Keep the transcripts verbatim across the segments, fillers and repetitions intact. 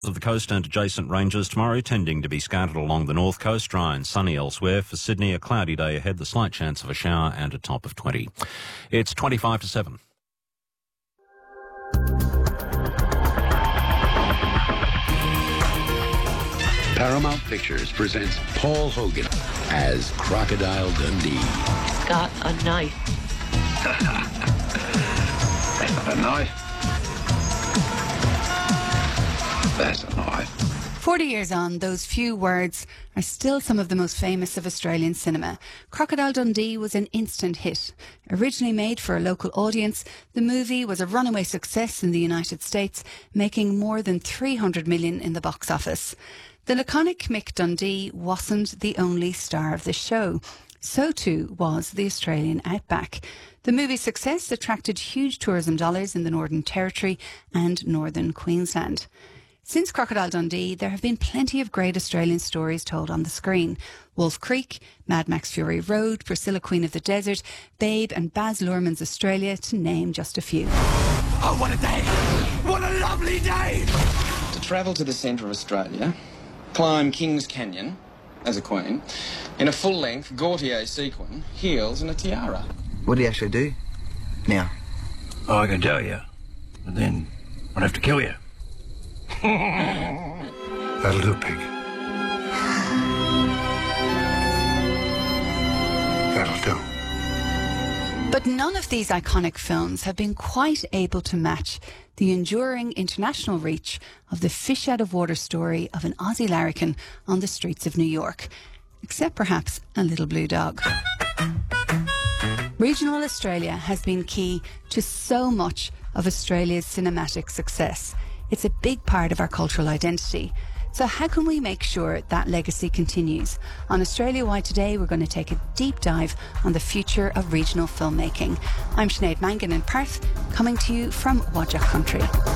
Of the coast and adjacent ranges tomorrow, tending to be scattered along the north coast, dry and sunny elsewhere. For Sydney, a cloudy day ahead, the slight chance of a shower and a top of twenty. It's twenty-five to seven. Paramount Pictures presents Paul Hogan as Crocodile Dundee. It's got a knife. That's not a knife. That's a knife. Forty years on, those few words are still some of the most famous of Australian cinema. Crocodile Dundee was an instant hit. Originally made for a local audience, the movie was a runaway success in the United States, making more than three hundred million in the box office. The laconic Mick Dundee wasn't the only star of the show. So too was the Australian outback. The movie's success attracted huge tourism dollars in the Northern Territory and Northern Queensland. Since Crocodile Dundee, there have been plenty of great Australian stories told on the screen. Wolf Creek, Mad Max Fury Road, Priscilla Queen of the Desert, Babe and Baz Luhrmann's Australia, to name just a few. Oh, what a day! What a lovely day! To travel to the centre of Australia, climb Kings Canyon as a queen, in a full-length Gaultier sequin, heels and a tiara. What do you actually do now? Oh, I can tell you. But then I'd have to kill you. That'll do, pig. That'll do. But none of these iconic films have been quite able to match the enduring international reach of the fish-out-of-water story of an Aussie larrikin on the streets of New York, except perhaps A Little Blue Dog. Regional Australia has been key to so much of Australia's cinematic success. It's a big part of our cultural identity. So how can we make sure that legacy continues? On Australia Wide Today, we're going to take a deep dive on the future of regional filmmaking. I'm Sinead Mangan in Perth, coming to you from Whadjuk Country.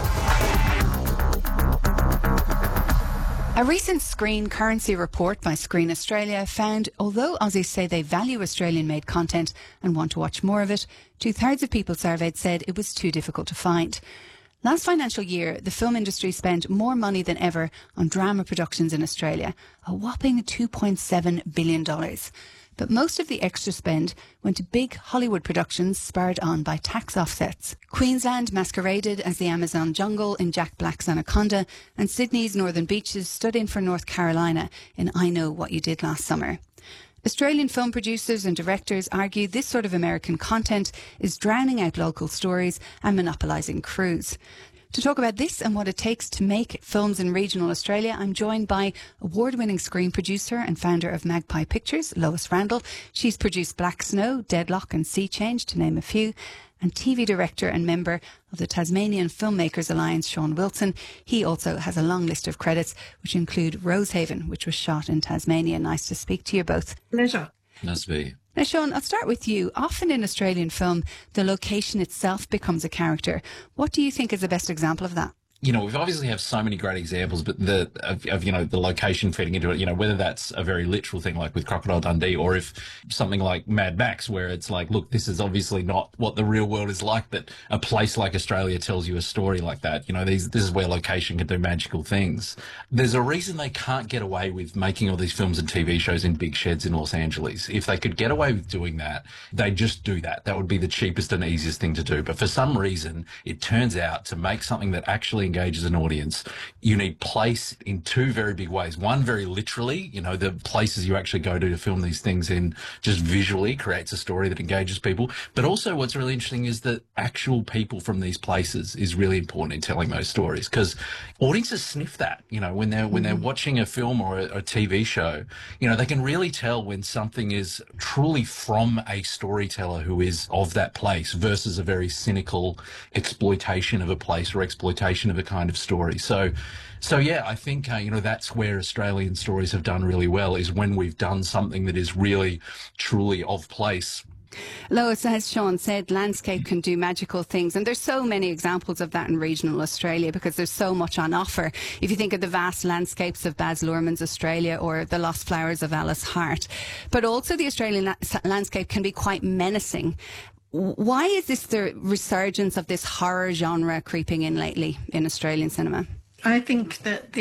A recent Screen Currency report by Screen Australia found, although Aussies say they value Australian-made content and want to watch more of it, two-thirds of people surveyed said it was too difficult to find. Last financial year, the film industry spent more money than ever on drama productions in Australia, a whopping two point seven billion dollars. But most of the extra spend went to big Hollywood productions spurred on by tax offsets. Queensland masqueraded as the Amazon jungle in Jack Black's Anaconda, and Sydney's northern beaches stood in for North Carolina in I Know What You Did Last Summer. Australian film producers and directors argue this sort of American content is drowning out local stories and monopolising crews. To talk about this and what it takes to make films in regional Australia, I'm joined by award-winning screen producer and founder of Magpie Pictures, Lois Randall. She's produced Black Snow, Deadlock and Sea Change, to name a few. And T V director and member of the Tasmanian Filmmakers Alliance, Sean Wilson. He also has a long list of credits, which include Rosehaven, which was shot in Tasmania. Nice to speak to you both. Pleasure. Nice to be here. Now, Sean, I'll start with you. Often in Australian film, the location itself becomes a character. What do you think is the best example of that? You know, we've obviously have so many great examples, but the of, of, you know, the location feeding into it, you know, whether that's a very literal thing like with Crocodile Dundee, or if something like Mad Max, where it's like, look, this is obviously not what the real world is like, but a place like Australia tells you a story like that. You know, these, this is where location can do magical things. There's a reason they can't get away with making all these films and T V shows in big sheds in Los Angeles. If they could get away with doing that, they'd just do that. That would be the cheapest and easiest thing to do. But for some reason, it turns out to make something that actually engages an audience, you need place in two very big ways. One, very literally, you know, the places you actually go to to film these things in just visually creates a story that engages people. But also what's really interesting is that actual people from these places is really important in telling those stories, because audiences sniff that, you know, when they're, when they're watching a film or a, a T V show, you know, they can really tell when something is truly from a storyteller who is of that place versus a very cynical exploitation of a place or exploitation of a kind of story. So, so yeah, I think, uh, you know, that's where Australian stories have done really well, is when we've done something that is really, truly of place. Lois, as Sean said, landscape can do magical things, and there's so many examples of that in regional Australia because there's so much on offer. If you think of the vast landscapes of Baz Luhrmann's Australia or the lost flowers of Alice Hart, but also the Australian la- landscape can be quite menacing. Why is this the resurgence of this horror genre creeping in lately in Australian cinema? I think that the